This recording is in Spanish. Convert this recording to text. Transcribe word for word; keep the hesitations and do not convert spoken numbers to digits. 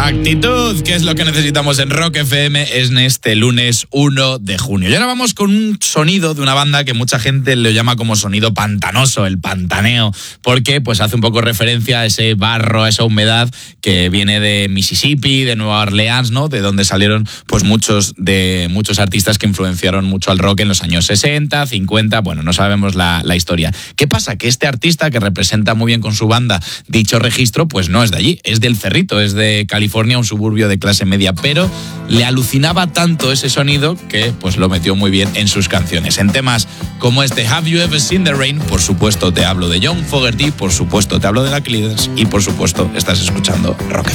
Actitud, que es lo que necesitamos en Rock F M en este lunes uno de junio. Y ahora vamos con un sonido de una banda que mucha gente lo llama como sonido pantanoso, el pantaneo, porque pues hace un poco referencia a ese barro, a esa humedad que viene de Mississippi, de Nueva Orleans, ¿no? De donde salieron pues muchos de muchos artistas que influenciaron mucho al rock en los años sesenta, cincuenta, bueno, no sabemos la, la historia. ¿Qué pasa? Que este artista que representa muy bien con su banda dicho registro, pues no es de allí, es del Cerrito, es de California, un suburbio de clase media, pero le alucinaba tanto ese sonido que pues lo metió muy bien en sus canciones. En temas como este Have You Ever Seen the Rain, por supuesto te hablo de John Fogerty, por supuesto te hablo de la Creedence y por supuesto estás escuchando Rock.